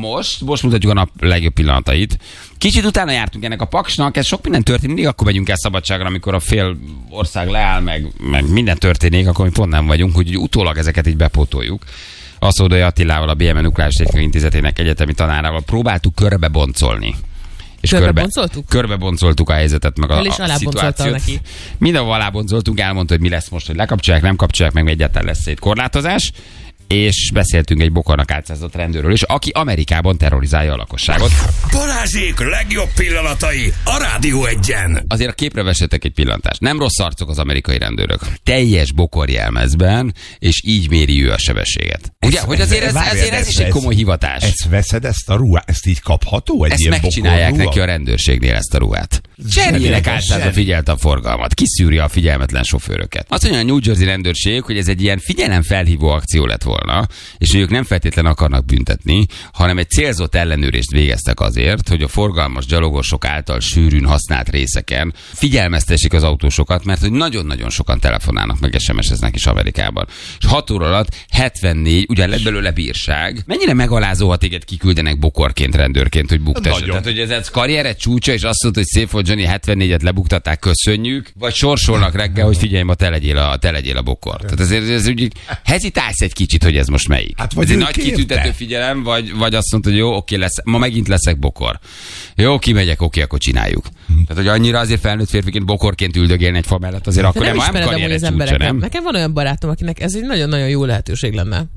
most mutatjuk a nap legjobb pillanatait. Kicsit utána jártunk ennek a paksnak, ez sok minden történik, mindig akkor megyünk el szabadságra, amikor a fél ország leáll, meg minden történik, akkor mi pont nem vagyunk, hogy utólag ezeket így bepótoljuk. Aszódai Attilával, a BME Nukleáris Technikai Intézetének egyetemi tanárával próbáltuk körbeboncolni. És körbeboncoltuk a helyzetet, meg a szituációt. Neki. Mindenhol aláboncoltunk, elmondta, hogy mi lesz most, hogy lekapcsolják, nem kapcsolják, meg egyáltalán lesz egy korlátozás. És beszéltünk egy bokornak álcázott rendőrről is, aki Amerikában terrorizálja a lakosságot. Balázsék legjobb pillanatai a Rádió 1-en. Azért a képre vessetek egy pillantást. Nem rossz arcok az amerikai rendőrök. Teljes bokorjelmezben, és így méri ő a sebességet. Ugye, hogy azért ez is egy komoly hivatás. Ezt veszed, ezt a ruhát, ezt így kapható? Egy ezt ilyen megcsinálják neki a rendőrségnél, ezt a ruhát. Cseréljenek általában figyelte a forgalmat. Kiszűri a figyelmetlen sofőröket. Azt mondja a New Jersey rendőrség, hogy ez egy ilyen figyelemfelhívó akció lett volna, és hogy ők nem feltétlenül akarnak büntetni, hanem egy célzott ellenőrzést végeztek azért, hogy a forgalmas gyalogosok által sűrűn használt részeken figyelmeztessék az autósokat, mert hogy nagyon-nagyon sokan telefonálnak, meg SMS-eznek is Amerikában. És 6 óra alatt 74, ugye lett belőle bírság. Mennyire megalázó, ha téged kiküldenek bokorként, rendőrként, hogy buktassad. Tehát, hogy ez karriered csúcsa, és azt mondta, hogy szép volt, Johnny, 74-et lebuktatták, köszönjük, vagy sorsolnak reggel, hogy figyelj, ma te legyél a bokor. Tehát ezért ez úgy hezitálsz egy kicsit, hogy ez most melyik. Hát, ez egy nagy kitüntető figyelem, vagy azt mondta, hogy jó, oké, ma megint leszek bokor. Jó, kimegyek, oké, akkor csináljuk. Tehát, hogy annyira azért felnőtt férfiként bokorként üldögélni egy fa mellett, azért akkor nem karriered csúcsa, nem? Nekem van olyan barátom, akinek ez egy nagyon-nagyon jó lehetőség lenne.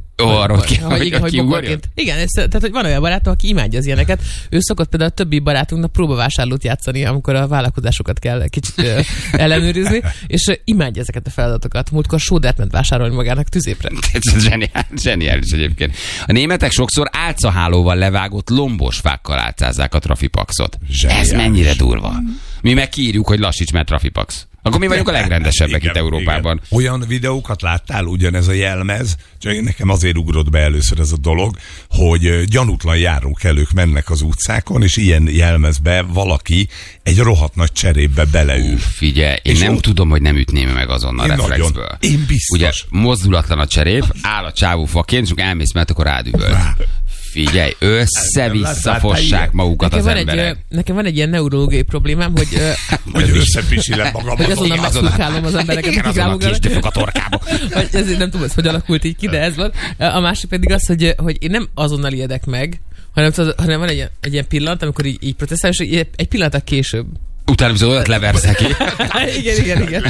Hogy bokorként. Igen, tehát hogy van olyan barátom, aki imádja az ilyeneket. Ő szokott például a többi barátunknak próbavásárlót játszani, amikor a vállalkozásokat kell kicsit ellenőrizni, és imádja ezeket a feladatokat. Múltkor sódert ment vásárolni magának tüzépre. Ez zseniális egyébként. A németek sokszor álcahálóval levágott lombos fákkal álcázzák a trafipaxot. Ez mennyire durva. Mi meg kiírjuk, hogy lassíts, mert trafipax. Akkor mi vagyunk a legrendesebbek itt Európában. Igen. Olyan videókat láttál, ugyanez a jelmez, csak nekem azért ugrott be először ez a dolog, hogy gyanútlan járókelők mennek az utcákon, és ilyen jelmezbe valaki egy rohadt nagy cserépbe beleül. Figyelj, én nem tudom, hogy nem ütném meg azonnal reflexből. Én biztos. Ugye mozdulatlan a cserép, áll a csávó faként, és elmész, mert akkor rád üvölt. Figyelj, össze-vissza fossák magukat az emberek. Nekem van egy ilyen neurológiai problémám, hogy összepisilem magam. Hogy azonnal megszurkálom az embereket. Igen, azonnal kisdöfök a torkába. Ezért nem tudom, hogy alakult így ki, de ez van. A másik pedig az, hogy én nem azonnal ijedek meg, hanem van egy ilyen pillanat, amikor így protestál, és egy pillanat később. Utána viszont olyat leversz neki. Igen.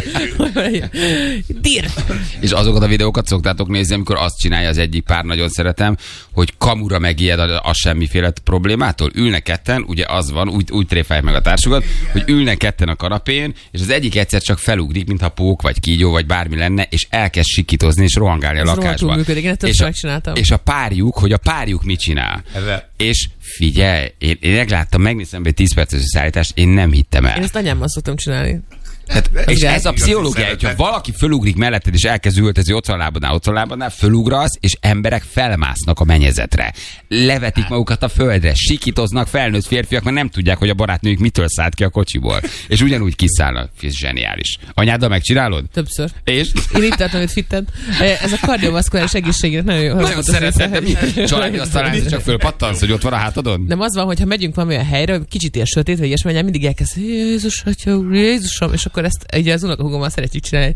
Dír! És azokat a videókat szoktátok nézni, amikor azt csinálja az egyik pár, nagyon szeretem, hogy kamura megijed a semmiféle problémától. Ülnek ketten, ugye az van, úgy tréfálják meg a társukat, hogy ülnek ketten a kanapén, és az egyik egyszer csak felugrik, mintha pók, vagy kígyó, vagy bármi lenne, és elkezd sikítozni, és rohangálni a lakásban. És a párjuk mit csinál. És figyelj, én megnéztem egy 10 perces szállítást, én nem hittem el. Én ezt anyámmal szoktam csinálni. Hát, és ez a pszichológia, hogyha valaki fölugrik melletted, és elkezd ültezni ott van lábadnál, fölugrasz, és emberek felmásznak a mennyezetre. Levetik magukat a földre, sikítoznak felnőtt férfiak, mert nem tudják, hogy a barátnőjük mitől szállt ki a kocsiból. És ugyanúgy kiszállnak. Ez zseniális. Anyáddal megcsinálod? Többször. És? Én itt tartom, hogy fitten. Ez a kardiovaszkuláris egészségre nagyon szeretem. Családi asztalán csak fölpattansz, hogy ott van a hátadon? Nem az van, hogy ha megyünk valamilyen helyre, kicsit ilyen sötét, vagy ilyesmi, mindig elkezd Jézus, atya, Jézusom, és akkor ezt ugye az unokahúgommal szeretjük csinálni.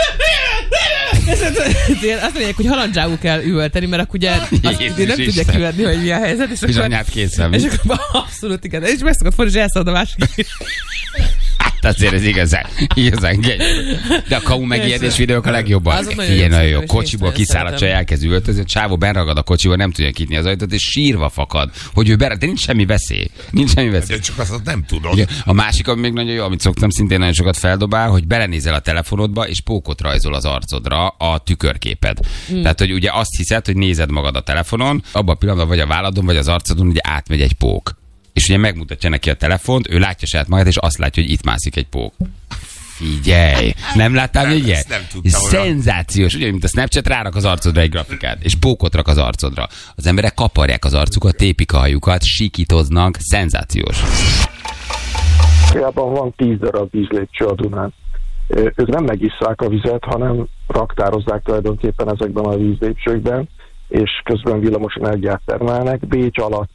Azt mondják, hogy halandzságú kell üvölteni, mert akkor ugye nem tudja kivenni, hogy mi a helyzet. És anyát készen. És akkor abszolút igen. És meg szokott fordulni, és elszalad a másik. Hát azért ez igazán genyó. De a kamu megijedés videók a legjobban. Ilyen nagyon jó. Kocsiból kiszáll a csaj, elkezd üvöltözni, a csávó benragad a kocsiból, nem tudja kinyitni az ajtót, és sírva fakad, hogy ő de nincs semmi veszély. De csak azt nem tudod. Igen. A másik, ami még nagyon jó, amit szoktam szintén nagyon sokat feldobál, hogy belenézel a telefonodba, és pókot rajzol az arcodra a tükörképed. Tehát, hogy ugye azt hiszed, hogy nézed magad a telefonon, abban a pillanatban vagy a válladon, vagy az arcodon, ugye átmegy egy pók. És ugye megmutatja neki a telefont, ő látja saját magát, és azt látja, hogy itt mászik egy pók. Figyelj! Nem láttál még ilyet? Szenzációs. Ugye, mint a Snapchat, rárak az arcodra egy grafikát, és pókot rak az arcodra. Az emberek kaparják az arcukat, tépik a hajukat, sikítoznak. Szenzációs. Hiában van 10 darab vízlépcső a Dunán. Ők nem megisszák a vizet, hanem raktározzák tulajdonképpen ezekben a vízlépcsőkben, és közben villamos energiát termelnek. Bécs alatt